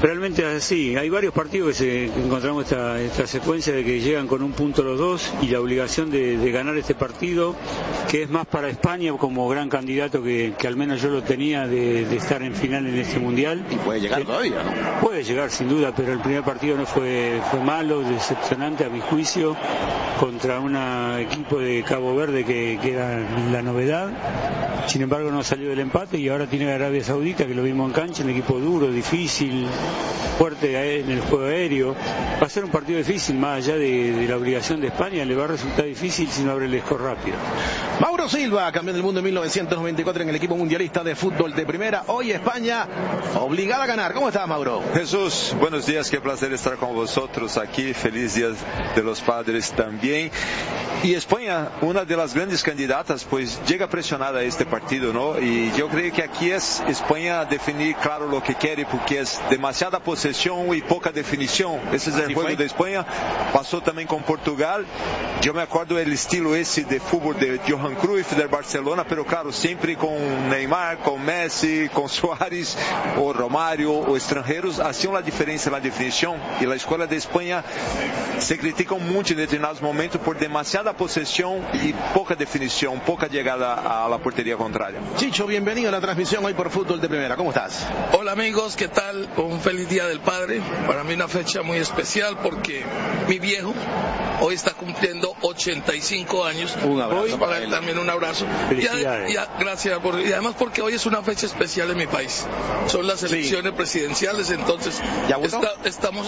Realmente es así. Hay varios partidos que encontramos esta secuencia de que llegan con un punto los dos y la obligación de ganar este partido, que es más para España como gran candidato que al menos yo lo tenía de estar en final en este mundial. Y puede llegar todavía, ¿no? Puede llegar sin duda, pero el primer partido no fue malo, decepcionante a mi juicio, contra un equipo de Cabo Verde que era la novedad. Sin embargo no salió del empate y ahora tiene Arabia Saudita, que lo vimos en cancha, un equipo duro, difícil, fuerte en el juego aéreo. Va a ser un partido difícil, más allá de la obligación de España, le va a resultar difícil si no abre el score rápido. Mauro Silva, campeón del mundo en 1994 en el equipo mundialista de fútbol de primera. Hoy España obligada a ganar. ¿Cómo estás, Mauro? Jesús, buenos días, qué placer estar con vosotros aquí. Feliz Día de los Padres también. Y España, una de las grandes candidatas, pues llega presionada a este partido, ¿no? Y yo creo que aquí es España definir claro lo que quiere, porque es demasiada posesión y poca definición. Ese es el juego de España. Pasó también con Portugal. Yo me acuerdo del estilo ese de fútbol de Johan Cruyff del Barcelona, pero claro, siempre con Neymar, con Messi, con Suárez o Romario o extranjeros, hacían la diferencia en la definición. Y la escuela de España se critica mucho en determinados momentos por demasiada posesión y poca definición, poca llegada a la portería contraria. Chicho, bienvenido a la transmisión hoy por Fútbol de Primera. ¿Cómo estás? Hola amigos, ¿qué tal? Un feliz Día del Padre. Para mí una fecha muy especial porque mi viejo hoy está cumpliendo 85 años. Un abrazo hoy, para él también un abrazo. Gracias. Y además porque hoy es una fecha especial en mi país. Son las elecciones presidenciales, entonces ¿ya votó? Estamos...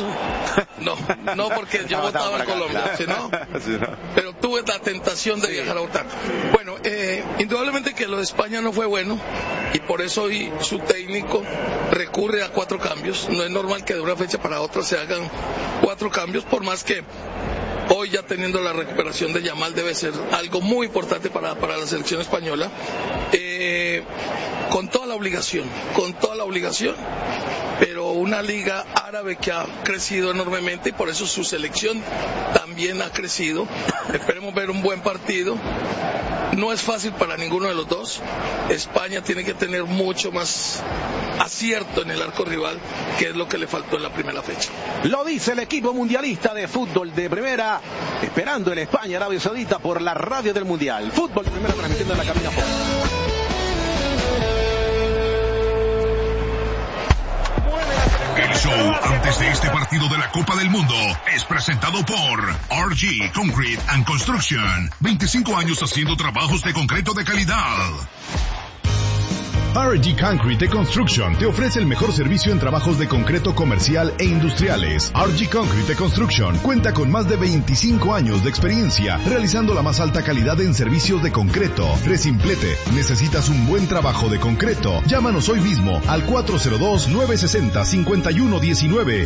No, porque yo votaba en Colombia, ¿sí, no? Sí, no. Pero tuve la tentación de viajar a votar. Bueno, indudablemente que lo de España no fue bueno y por eso hoy su técnico recurre a 4 cambios. No es normal que de una fecha para otra se hagan 4 cambios, por más que hoy ya teniendo la recuperación de Yamal debe ser algo muy importante para la selección española. Con toda la obligación, pero una liga árabe que ha crecido enormemente y por eso su selección también ha crecido. Esperemos ver un buen partido. No es fácil para ninguno de los dos. España tiene que tener mucho más acierto en el arco rival, que es lo que le faltó en la primera fecha. Lo dice el equipo mundialista de fútbol de primera, esperando en España, Arabia Saudita por la radio del Mundial. Fútbol de primera transmitiendo en la cabina Fox. El show antes de este partido de la Copa del Mundo es presentado por RG Concrete and Construction. 25 años haciendo trabajos de concreto de calidad. RG Concrete Construction te ofrece el mejor servicio en trabajos de concreto comercial e industriales. RG Concrete Construction cuenta con más de 25 años de experiencia realizando la más alta calidad en servicios de concreto. Resimplete, ¿necesitas un buen trabajo de concreto? Llámanos hoy mismo al 402-960-5119.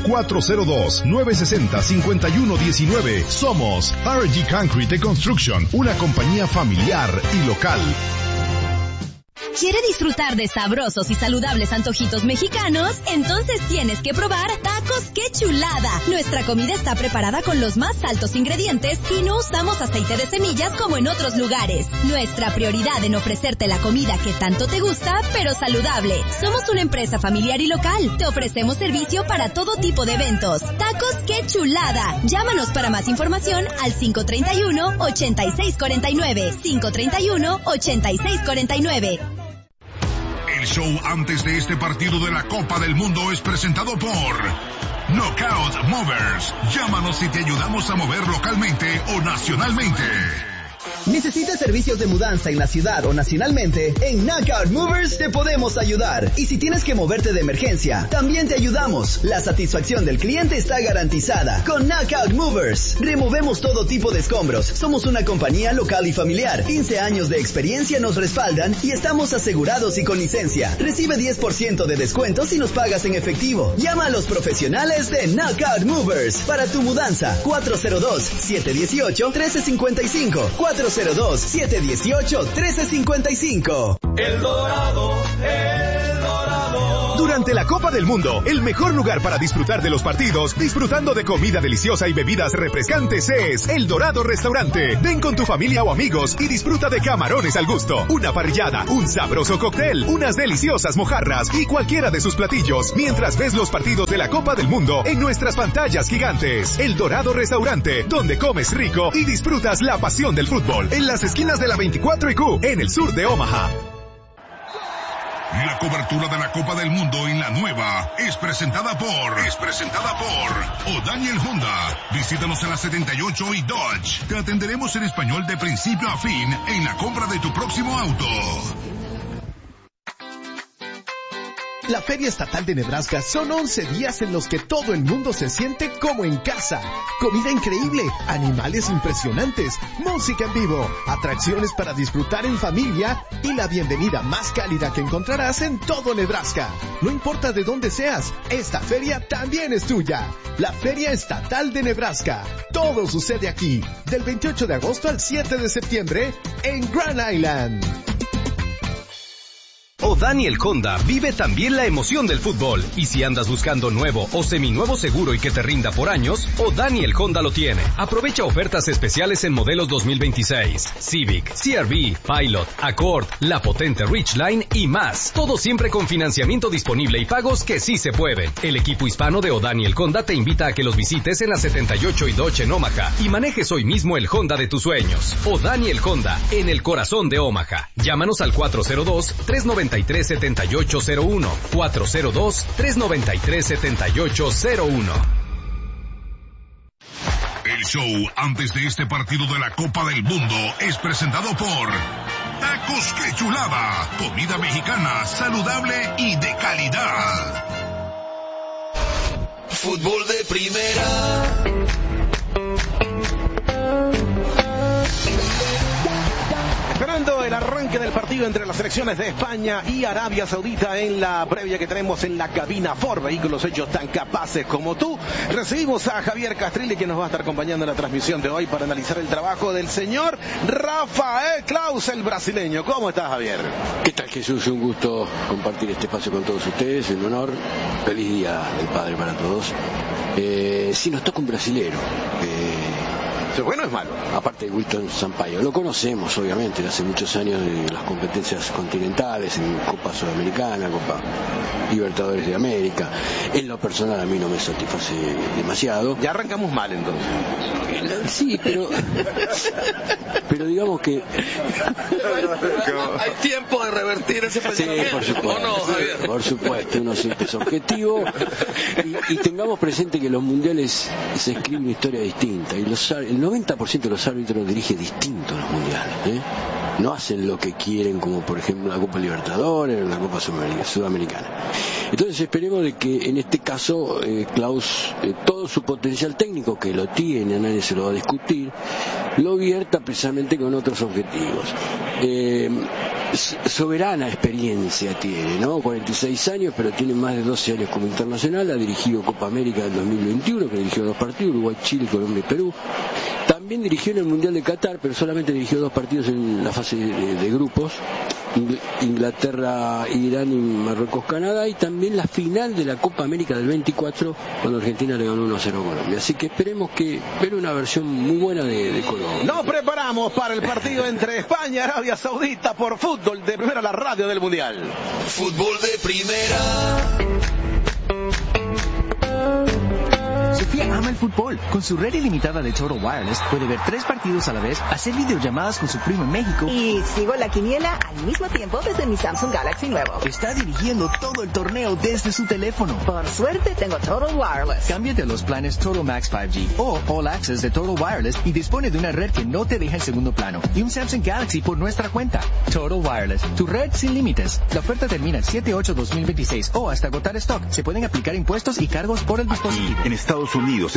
402-960-5119. Somos RG Concrete Construction, una compañía familiar y local. ¿Quiere disfrutar de sabrosos y saludables antojitos mexicanos? Entonces tienes que probar Tacos ¡Qué Chulada! Nuestra comida está preparada con los más altos ingredientes y no usamos aceite de semillas como en otros lugares. Nuestra prioridad en ofrecerte la comida que tanto te gusta, pero saludable. Somos una empresa familiar y local. Te ofrecemos servicio para todo tipo de eventos. Tacos ¡Qué Chulada! Llámanos para más información al 531-8649. 531-8649. El show antes de este partido de la Copa del Mundo es presentado por Knockout Movers. Llámanos y te ayudamos a mover localmente o nacionalmente. ¿Necesitas servicios de mudanza en la ciudad o nacionalmente? En Knockout Movers te podemos ayudar. Y si tienes que moverte de emergencia, también te ayudamos. La satisfacción del cliente está garantizada. Con Knockout Movers, removemos todo tipo de escombros. Somos una compañía local y familiar. 15 años de experiencia nos respaldan y estamos asegurados y con licencia. Recibe 10% de descuento si nos pagas en efectivo. Llama a los profesionales de Knockout Movers para tu mudanza. 402-718-1355. 402-718-1355. El Dorado, El Dorado. Durante Durante la Copa del Mundo, el mejor lugar para disfrutar de los partidos, disfrutando de comida deliciosa y bebidas refrescantes es El Dorado Restaurante. Ven con tu familia o amigos y disfruta de camarones al gusto, una parrillada, un sabroso cóctel, unas deliciosas mojarras y cualquiera de sus platillos, mientras ves los partidos de la Copa del Mundo en nuestras pantallas gigantes. El Dorado Restaurante, donde comes rico y disfrutas la pasión del fútbol. En las esquinas de la 24 y Q, en el sur de Omaha. La cobertura de la Copa del Mundo en la nueva es presentada por O'Daniel Honda. Visítanos en la 78 y Dodge. Te atenderemos en español de principio a fin en la compra de tu próximo auto. La Feria Estatal de Nebraska son 11 días en los que todo el mundo se siente como en casa. Comida increíble, animales impresionantes, música en vivo, atracciones para disfrutar en familia y la bienvenida más cálida que encontrarás en todo Nebraska. No importa de dónde seas, esta feria también es tuya. La Feria Estatal de Nebraska. Todo sucede aquí, del 28 de agosto al 7 de septiembre en Grand Island. O'Daniel Honda vive también la emoción del fútbol. Y si andas buscando nuevo o seminuevo seguro y que te rinda por años, O'Daniel Honda lo tiene. Aprovecha ofertas especiales en modelos 2026, Civic, CR-V, Pilot, Accord, la potente Ridgeline y más. Todo siempre con financiamiento disponible y pagos que sí se pueden. El equipo hispano de O'Daniel Honda te invita a que los visites en la 78 y Dodge en Omaha y manejes hoy mismo el Honda de tus sueños. O'Daniel Honda, en el corazón de Omaha. Llámanos al 402-393-7801. 402-393-7801. El show antes de este partido de la Copa del Mundo es presentado por Tacos Que Chulada, comida mexicana saludable y de calidad. Fútbol de primera. Esperando el arranque del partido entre las selecciones de España y Arabia Saudita en la previa que tenemos en la cabina Ford, vehículos hechos tan capaces como tú. Recibimos a Javier Castrilli, que nos va a estar acompañando en la transmisión de hoy para analizar el trabajo del señor Rafael Claus, el brasileño. ¿Cómo estás, Javier? ¿Qué tal, Jesús? Un gusto compartir este espacio con todos ustedes, un honor. Feliz Día del Padre para todos. Sí, nos toca un brasilero. ¿Es bueno o es malo? Aparte de Wilton Sampaio, lo conocemos obviamente de hace muchos años de las competencias continentales, en Copa Sudamericana, Copa Libertadores de América. En lo personal a mí no me satisface demasiado. Ya arrancamos mal entonces. Sí, pero digamos que hay tiempo de revertir ese pensamiento. Sí, por supuesto. ¿O no, Javier? Por supuesto, uno siempre es objetivo y tengamos presente que los mundiales se escribe una historia distinta y el 90% de los árbitros dirigen distinto a los mundiales, no hacen lo que quieren, como por ejemplo la Copa Libertadores o la Copa Sudamericana. Entonces esperemos de que en este caso Claus, todo su potencial técnico, que lo tiene, nadie se lo va a discutir, lo vierta precisamente con otros objetivos. Soberana experiencia tiene, ¿no? 46 años, pero tiene más de 12 años como internacional. Ha dirigido Copa América del 2021, que dirigió 2 partidos, Uruguay, Chile, Colombia y Perú. También dirigió en el Mundial de Qatar, pero solamente dirigió 2 partidos en la fase de grupos. Inglaterra, Irán y Marruecos, Canadá, y también la final de la Copa América del 24, cuando Argentina le ganó 1-0 a Colombia. Así que esperemos que ver una versión muy buena de Colombia. Nos preparamos para el partido entre España y Arabia Saudita por Fútbol de Primera, la radio del Mundial. Fútbol de primera. Sofía ama el fútbol. Con su red ilimitada de Total Wireless puede ver 3 partidos a la vez, hacer videollamadas con su primo en México y sigo la quiniela al mismo tiempo desde mi Samsung Galaxy nuevo. Está dirigiendo todo el torneo desde su teléfono. Por suerte tengo Total Wireless. Cámbiate a los planes Total Max 5G o All Access de Total Wireless y dispone de una red que no te deja en segundo plano y un Samsung Galaxy por nuestra cuenta. Total Wireless, tu red sin límites. La oferta termina el 7/8/2026 o hasta agotar stock. Se pueden aplicar impuestos y cargos por el dispositivo. En Estados Unidos